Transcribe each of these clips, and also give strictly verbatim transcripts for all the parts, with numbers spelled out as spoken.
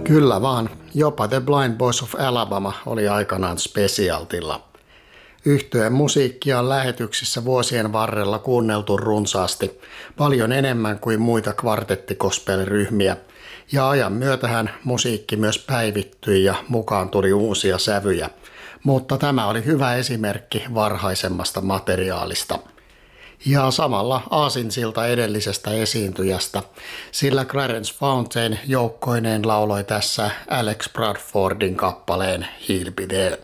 Kyllä vaan, jopa The Blind Boys of Alabama oli aikanaan Specialtilla. Yhtyeen musiikkia on lähetyksissä vuosien varrella kuunneltu runsaasti, paljon enemmän kuin muita kvartettikospelryhmiä, ja ajan myötähän musiikki myös päivittyi ja mukaan tuli uusia sävyjä, mutta tämä oli hyvä esimerkki varhaisemmasta materiaalista. Ja samalla aasinsilta edellisestä esiintyjästä, sillä Clarence Fountain joukkoineen lauloi tässä Alex Bradfordin kappaleen He'll Be There.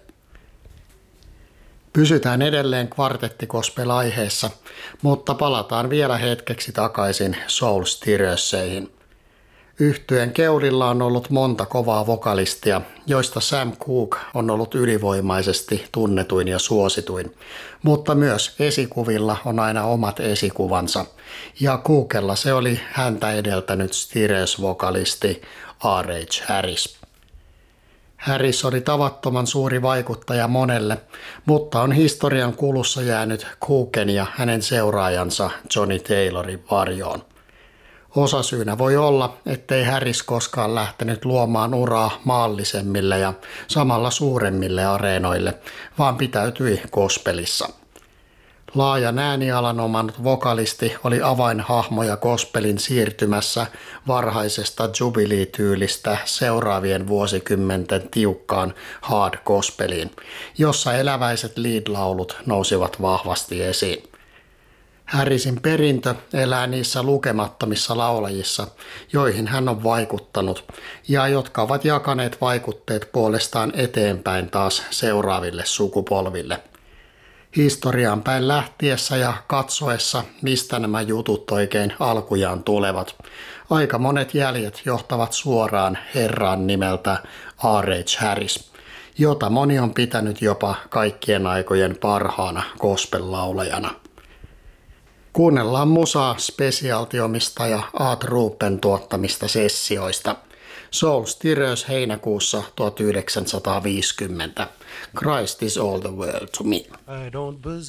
Pysytään edelleen kvartettikospel-aiheessa, mutta palataan vielä hetkeksi takaisin Soul Stirrerseihin. Yhtyeen keulilla on ollut monta kovaa vokalistia, joista Sam Cooke on ollut ylivoimaisesti tunnetuin ja suosituin, mutta myös esikuvilla on aina omat esikuvansa, ja Cookella se oli häntä edeltänyt Stirrers-vokalisti R H Harris. Harris oli tavattoman suuri vaikuttaja monelle, mutta on historian kulussa jäänyt Cooken ja hänen seuraajansa Johnny Taylorin varjoon. Osasyynä voi olla, ettei Harris koskaan lähtenyt luomaan uraa maallisemmille ja samalla suuremmille areenoille, vaan pitäytyi gospelissa. Laajan äänialan omannut vokalisti oli avainhahmoja gospelin siirtymässä varhaisesta jubilee-tyylistä seuraavien vuosikymmenten tiukkaan hard gospeliin, jossa eläväiset lead-laulut nousivat vahvasti esiin. Harrisin perintö elää niissä lukemattomissa laulajissa, joihin hän on vaikuttanut ja jotka ovat jakaneet vaikutteet puolestaan eteenpäin taas seuraaville sukupolville. Historiaan päin lähtiessä ja katsoessa, mistä nämä jutut oikein alkujaan tulevat, aika monet jäljet johtavat suoraan herraan nimeltä R H Harris, jota moni on pitänyt jopa kaikkien aikojen parhaana gospel-laulajana. Kuunnellaan musaa Specialty-omistaja Art Rupen tuottamista sessioista. Soul Stirrers heinäkuussa tuhatyhdeksänsataaviisikymmentä. Christ is all the world to me. I don't